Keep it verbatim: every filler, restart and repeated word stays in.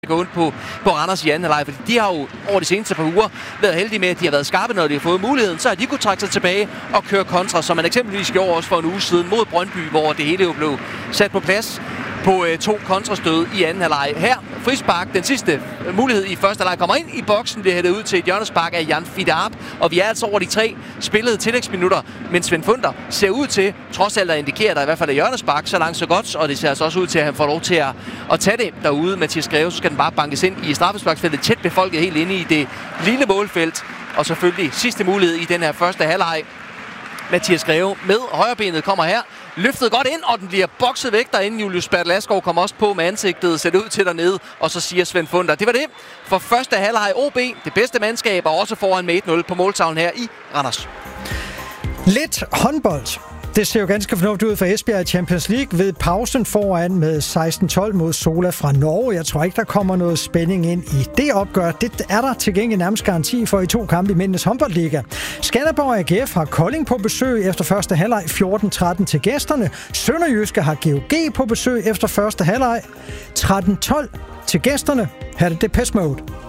gå ondt på, på Randers i anden halvleg, fordi de har jo over de seneste par uger været heldige med, at de har været skarpe, når de har fået muligheden. Så har de kunne trække sig tilbage og køre kontra, som man eksempelvis gjorde også for en uge siden mod Brøndby, hvor det hele jo blev sat på plads på øh, to kontrastød i anden halvleg. Her frispark, den sidste mulighed i første halvleg, kommer ind i boksen, bliver hættet ud til et hjørnespark af Jan Fidarp, og vi er altså over de tre spillede tillægsminutter, men Svend Funder ser ud til, trods alt at indikere, der i hvert fald er hjørnespark, så langt så godt, og det ser altså også ud til, at han får lov til at, at tage det derude. Mathias Greve, så skal den bare bankes ind i straffesparksfeltet, tæt befolket helt inde i det lille målfelt, og selvfølgelig sidste mulighed i den her første halvleg. Mathias Greve med højrebenet kommer her, løftet godt ind, og den bliver bokset væk derinde. Julius Bertel Asgaard kommer også på med ansigtet, sætter ud til dernede, og så siger Svend Funder, det var det for første halvleg. O B, det bedste mandskab, og også foran med et nul på måltavlen her i Randers. Lidt håndbold. Det ser jo ganske fornuftigt ud for Esbjerg i Champions League ved pausen foran med seksten tolv mod Sola fra Norge. Jeg tror ikke, der kommer noget spænding ind i det opgør. Det er der til gengæld nærmest garanti for i to kampe i Mændenes håndboldliga. Skanderborg A G F har Kolding på besøg efter første halvleg fjorten tretten til gæsterne. Sønderjyske har G O G på besøg efter første halvleg tretten tolv til gæsterne. Her er det Depeche Mode.